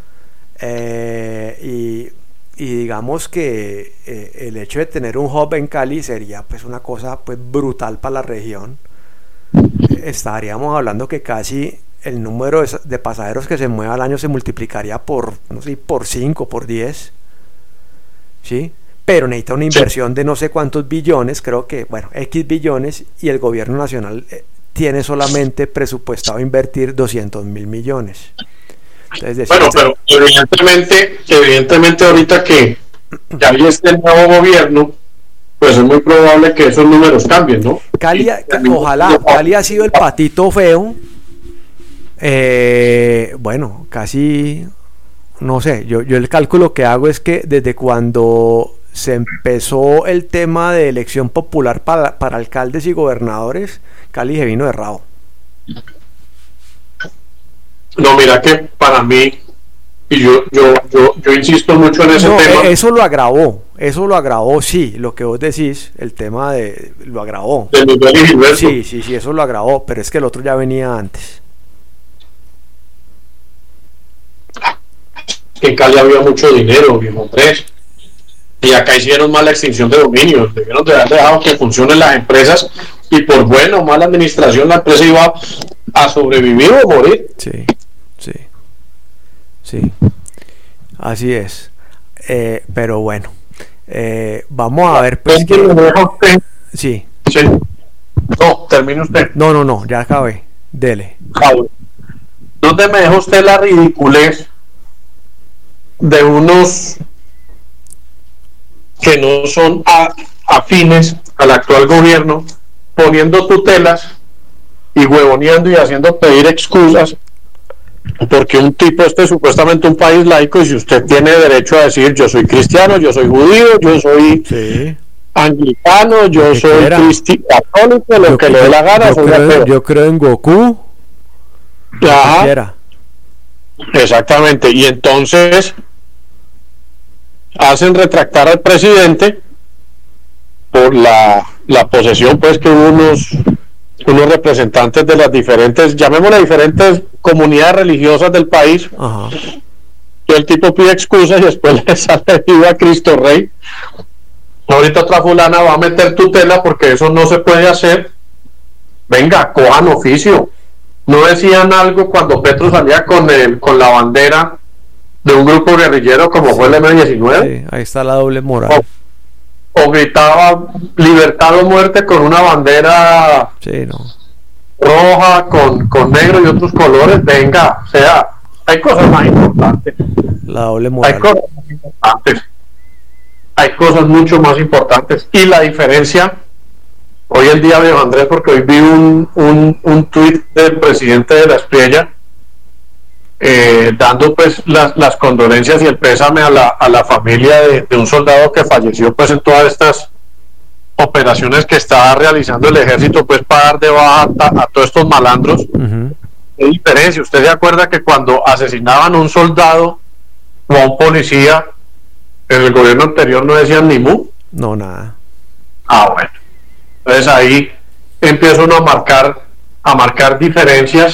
Eh, y, y digamos que eh, el hecho de tener un hub en Cali sería pues una cosa pues brutal para la región. Eh, estaríamos hablando que casi el número de, de pasajeros que se mueve al año se multiplicaría por, no sé, por cinco, por diez, ¿sí? Pero necesita una inversión sí. de no sé cuántos billones, creo que, bueno, X billones, y el gobierno nacional eh, tiene solamente presupuestado invertir doscientos mil millones. Entonces, bueno, pero evidentemente, evidentemente ahorita que ya hay este nuevo gobierno, pues es muy probable que esos números cambien, ¿no? Cali, ojalá, Cali ha sido el patito feo, eh, bueno, casi, no sé, yo, yo el cálculo que hago es que desde cuando se empezó el tema de elección popular para, para alcaldes y gobernadores, Cali se vino de rabo. No, mira que para mí, y yo yo yo, yo insisto mucho en ese no, tema. Eso lo agravó, eso lo agravó, sí, lo que vos decís, el tema de, lo agravó. De Miguel y Gilberto. Sí, sí, sí, eso lo agravó, pero es que el otro ya venía antes. Que en Cali había mucho dinero, viejo Andrés. Y acá hicieron mala extinción de dominios, debieron de haber dejado que funcionen las empresas, y por buena o mala administración la empresa iba a sobrevivir o morir. Sí, sí, sí, así es. Eh, pero bueno, eh, vamos a ver pues que... ¿Me deja usted? Sí. Sí. No, termine usted. No, no, no, ya acabé, dele. ¿Dónde me deja usted la ridiculez de unos que no son a, afines al actual gobierno, poniendo tutelas y huevoneando y haciendo pedir excusas porque un tipo este es supuestamente un país laico, y si usted tiene derecho a decir yo soy cristiano, yo soy judío, yo soy sí. anglicano, yo ¿Qué soy cristiano, católico, lo yo que le dé la gana, yo, soy creo, yo creo en Goku. Ajá. Exactamente, y entonces hacen retractar al presidente por la, la posesión pues que hubo unos unos representantes de las diferentes, llamémosle diferentes comunidades religiosas del país. Ajá. Y el tipo pide excusas y después le sale viva a Cristo Rey. Ahorita otra fulana va a meter tutela porque eso no se puede hacer. Venga, cojan oficio. ¿No decían algo cuando Petro salía con el, con la bandera de un grupo guerrillero como sí. fue el eme diecinueve? Sí, ahí está la doble moral. O, o gritaba libertad o muerte con una bandera sí, no. roja, con, con negro y otros colores. Venga, o sea, hay cosas más importantes. La doble moral. Hay cosas más importantes. Hay cosas mucho más importantes. Y la diferencia... Hoy en día, viejo Andrés, porque hoy vi un, un, un tuit del presidente de la Espriella eh, dando pues las, las condolencias y el pésame a la, a la familia de, de un soldado que falleció pues en todas estas operaciones que estaba realizando el ejército pues para dar de baja a, a todos estos malandros. Uh-huh. ¿Qué diferencia? ¿Usted se acuerda que cuando asesinaban a un soldado o a un policía en el gobierno anterior no decían ni mu? No, nada. Ah, bueno. Entonces ahí empieza uno a marcar a marcar diferencias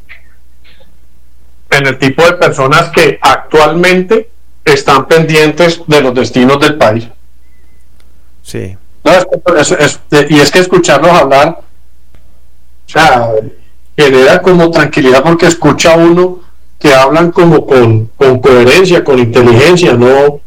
en el tipo de personas que actualmente están pendientes de los destinos del país. Sí. No, es, es, es, y es que escucharlos hablar, o sea, genera como tranquilidad porque escucha uno que hablan como con, con coherencia, con inteligencia, no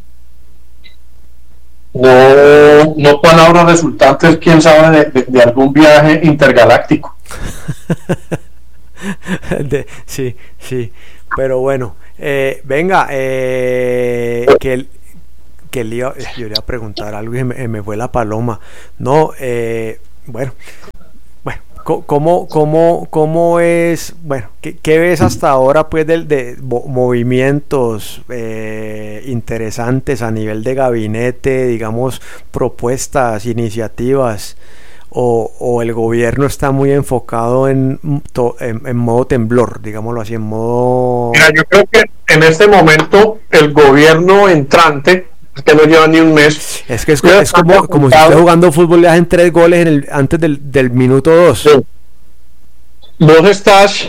No, no palabras resultantes, quién sabe, de, de, de algún viaje intergaláctico. de, sí, sí. pero bueno, eh, venga, eh, que, que le iba, yo le iba a preguntar algo y me, me fue la paloma. No, eh, bueno, bueno, ¿cómo, cómo, cómo es, bueno, qué, qué ves hasta ahora pues de, de movimientos eh, interesantes a nivel de gabinete, digamos, propuestas, iniciativas? O, o el gobierno está muy enfocado en, en, en modo temblor, digámoslo así, en modo... Mira, yo creo que en este momento el gobierno entrante, que no lleva ni un mes... Es que es, es como, como si esté jugando fútbol, le hacen tres goles en el, antes del, del minuto dos. Sí. Vos estás...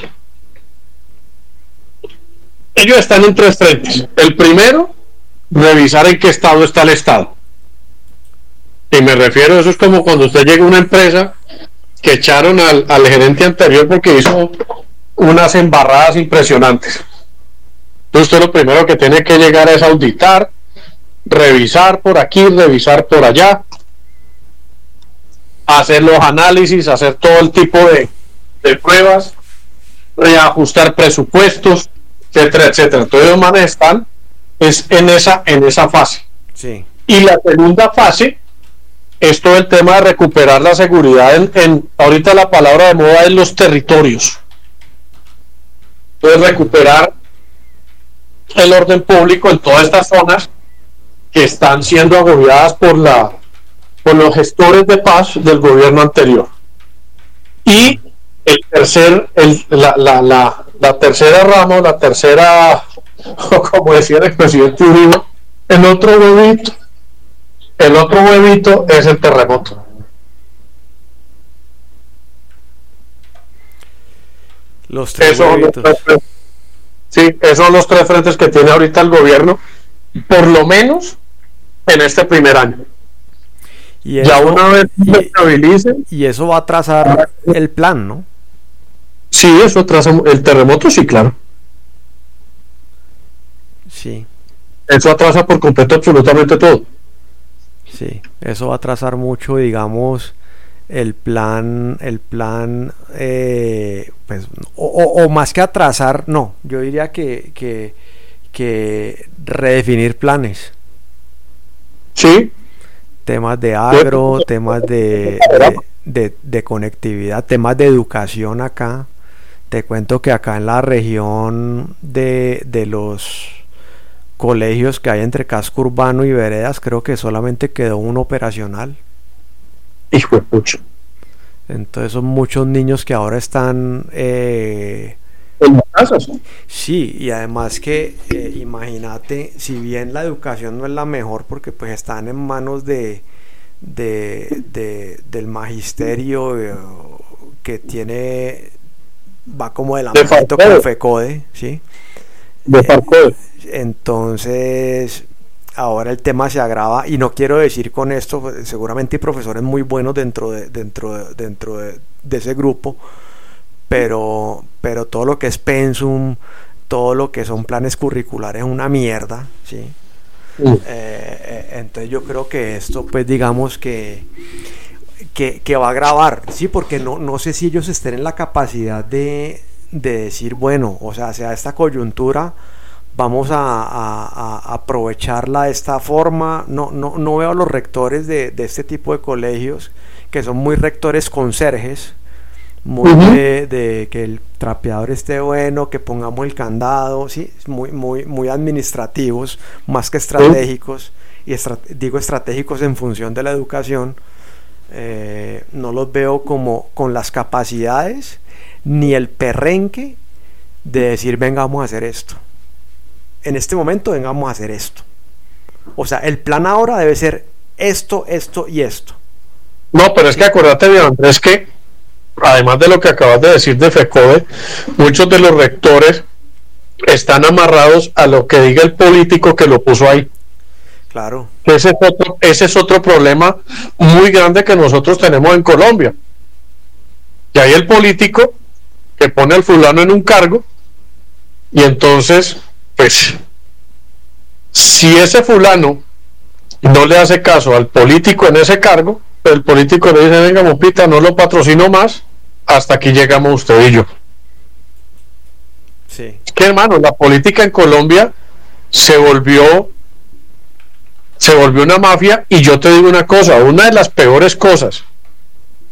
Ellos están en tres frentes. El primero, revisar en qué estado está el Estado. Y me refiero, eso es como cuando usted llega a una empresa que echaron al, al gerente anterior porque hizo unas embarradas impresionantes. Entonces usted lo primero que tiene que llegar es auditar, revisar por aquí, revisar por allá, hacer los análisis, hacer todo el tipo de, de pruebas, reajustar presupuestos, etcétera, etcétera. Entonces los manes están es en esa, en esa fase. Sí. Y la segunda fase es todo el tema de recuperar la seguridad en, en ahorita la palabra de moda es los territorios. Entonces recuperar el orden público en todas estas zonas que están siendo agobiadas por la por los gestores de paz del gobierno anterior. Y el tercer el, la, la, la, la tercera rama, la tercera, como decía el expresidente Uribe, el otro huevito El otro huevito es el terremoto. Los tres esos huevitos. Los tres, sí, esos son los tres frentes que tiene ahorita el gobierno, por lo menos en este primer año. Y eso, ya una vez se estabilice. Y eso va a atrasar el plan, ¿no? Sí, eso atrasa el terremoto, sí, claro. Sí. Eso atrasa por completo absolutamente todo. Sí, eso va a atrasar mucho, digamos, el plan, el plan, eh, pues, o, o, o más que atrasar, no, yo diría que, que, que redefinir planes. Sí. Temas de agro, temas de, de, de, de conectividad, temas de educación acá. Te cuento que acá en la región de, de los colegios que hay entre casco urbano y veredas, creo que solamente quedó uno operacional. Hijo de pucha. Entonces son muchos niños que ahora están eh, en las casas. Sí, y además que eh, imagínate, si bien la educación no es la mejor porque pues están en manos de, de, de del magisterio eh, que tiene va como de la mano con FECODE, ¿sí? De FARCODE. Entonces ahora el tema se agrava y no quiero decir con esto, seguramente hay profesores muy buenos dentro de dentro de, dentro de, de ese grupo, pero pero todo lo que es pensum, todo lo que son planes curriculares es una mierda, ¿sí? Uh. Eh, eh, entonces yo creo que esto pues digamos que que, que va a agravar, sí, porque no, no sé si ellos estén en la capacidad de, de decir, bueno, o sea, sea esta coyuntura vamos a, a, a aprovecharla de esta forma. No, no, no veo a los rectores de, de este tipo de colegios, que son muy rectores conserjes, muy uh-huh. de, de que el trapeador esté bueno, que pongamos el candado, ¿sí? muy, muy, muy administrativos, más que estratégicos, uh-huh. y estra- digo estratégicos en función de la educación. Eh, no los veo como con las capacidades ni el perrenque de decir venga, vamos a hacer esto. En este momento vengamos a hacer esto. O sea, el plan ahora debe ser esto, esto y esto. No, pero es que acordate bien, Andrés, que además de lo que acabas de decir de FECODE, muchos de los rectores están amarrados a lo que diga el político que lo puso ahí. Claro. Ese es otro, ese es otro problema muy grande que nosotros tenemos en Colombia. Y hay el político que pone al fulano en un cargo y entonces, pues, si ese fulano no le hace caso al político en ese cargo, el político le dice, venga, Mopita, no lo patrocino más, hasta aquí llegamos usted y yo. Sí. que, hermano, la política en Colombia se volvió se volvió una mafia, y yo te digo una cosa, una de las peores cosas